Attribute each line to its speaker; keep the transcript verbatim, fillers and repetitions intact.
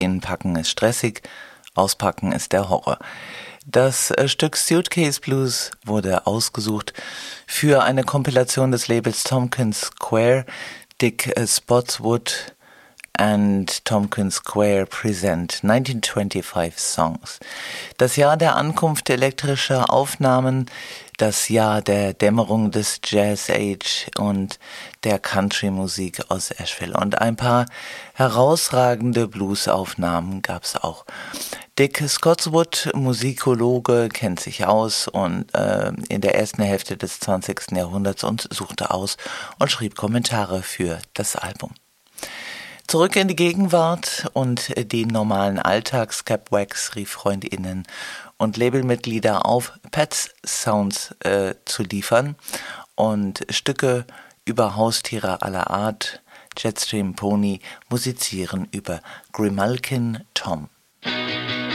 Speaker 1: Inpacken ist stressig, auspacken ist der Horror. Das äh, Stück Suitcase Blues wurde ausgesucht für eine Kompilation des Labels Tompkins Square. Dick äh, Spotswood and Tompkins Square present nineteen twenty-five Songs. Das Jahr der Ankunft elektrischer Aufnahmen, das Jahr der Dämmerung des Jazz Age und der Country-Musik aus Asheville. Und ein paar herausragende Blues-Aufnahmen gab es auch. Dick Spotswood, Musikologe, kennt sich aus und äh, in der ersten Hälfte des zwanzigsten Jahrhunderts und suchte aus und schrieb Kommentare für das Album. Zurück in die Gegenwart und den normalen Alltag. Skip Wax rief FreundInnen und Labelmitglieder auf, Pets Sounds äh, zu liefern und Stücke über Haustiere aller Art. Jetstream Pony musizieren über Grimalkin Tom.